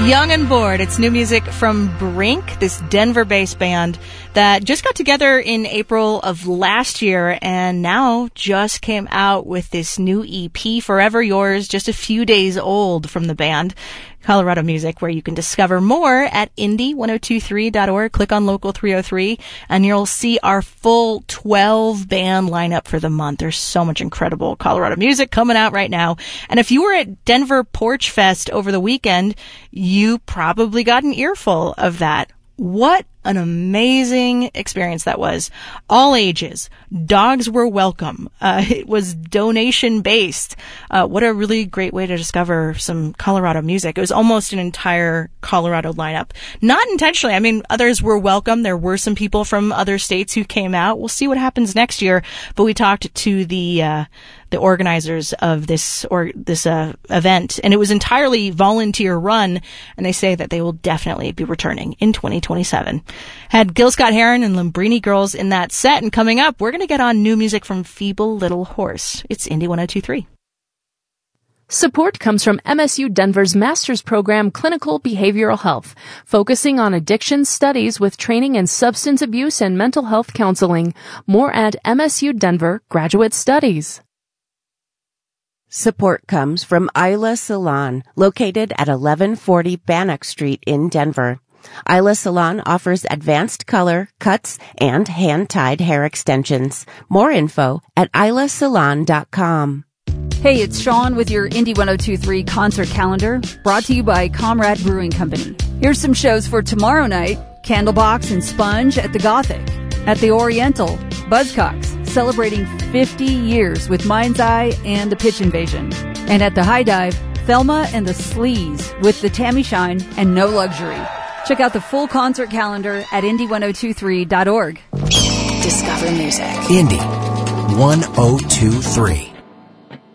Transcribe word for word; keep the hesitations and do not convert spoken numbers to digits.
Young and Bored. It's new music from Brink, this Denver-based band that just got together in April of last year and now just came out with this new E P, Forever Yours, just a few days old from the band. Colorado Music, where you can discover more at indie ten twenty-three dot org. Click on Local three oh three, and you'll see our full twelve band lineup for the month. There's so much incredible Colorado music coming out right now. And if you were at Denver Porch Fest over the weekend, you probably got an earful of that. What an amazing experience that was. All ages. Dogs were welcome. Uh, it was donation-based. Uh, what a really great way to discover some Colorado music. It was almost an entire Colorado lineup. Not intentionally. I mean, others were welcome. There were some people from other states who came out. We'll see what happens next year. But we talked to the uh, the organizers of this or this uh, event, and it was entirely volunteer-run, and they say that they will definitely be returning in twenty twenty-seven. Had Gil Scott-Heron and Lambrini Girls in that set, and coming up, we're going to get on new music from Feeble Little Horse. It's Indie ten twenty-three. Support comes from M S U Denver's Master's Program Clinical Behavioral Health, focusing on addiction studies with training in substance abuse and mental health counseling. More at M S U Denver Graduate Studies. Support comes from Isla Salon, located at eleven forty Bannock Street in Denver. Isla Salon offers advanced color, cuts, and hand-tied hair extensions. More info at isla salon dot com. Hey, it's Sean with your Indie ten twenty-three concert calendar, brought to you by Comrade Brewing Company. Here's some shows for tomorrow night. Candlebox and Sponge at the Gothic. At the Oriental, Buzzcocks, celebrating fifty years with Mind's Eye and the Pitch Invasion. And at the High Dive, Thelma and the Sleaze with the Tammy Shine and No Luxury. Check out the full concert calendar at indie ten twenty-three dot org. Discover music. Indie ten twenty-three.